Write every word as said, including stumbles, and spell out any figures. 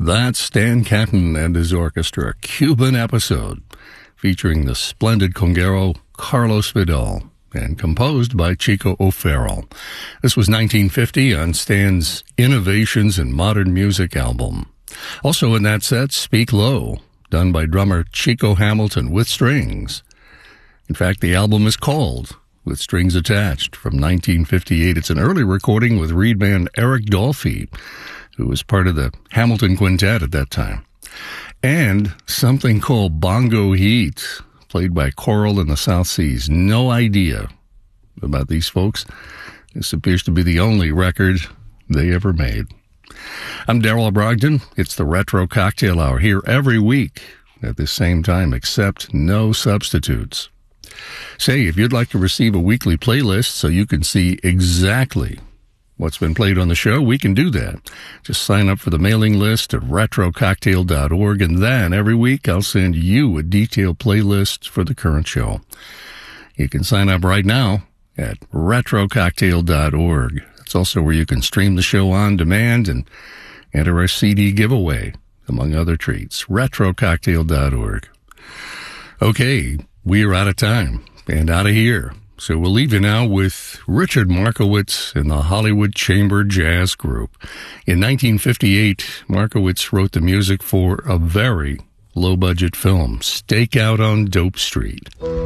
That's Stan Kenton and his orchestra, Cuban Episode, featuring the splendid conguero Carlos Vidal and composed by Chico O'Farrell. This was nineteen fifty on Stan's Innovations in Modern Music album. Also in that set, Speak Low, done by drummer Chico Hamilton with strings. In fact, the album is called With Strings Attached from nineteen fifty-eight. It's an early recording with reed man Eric Dolphy, who was part of the Hamilton Quintet at that time. And something called Bongo Heat, played by Choral in the South Seas. No idea about these folks. This appears to be the only record they ever made. I'm Darrell Brogdon. It's the Retro Cocktail Hour here every week at the same time, except no substitutes. Say, if you'd like to receive a weekly playlist so you can see exactly what's been played on the show, we can do that. Just sign up for the mailing list at retro cocktail dot org, and then every week I'll send you a detailed playlist for the current show. You can sign up right now at retro cocktail dot org. It's also where you can stream the show on demand and enter our C D giveaway, among other treats. retro cocktail dot org. Okay, we are out of time and out of here. So we'll leave you now with Richard Markowitz and the Hollywood Chamber Jazz Group. In nineteen fifty-eight, Markowitz wrote the music for a very low-budget film, Stakeout on Dope Street.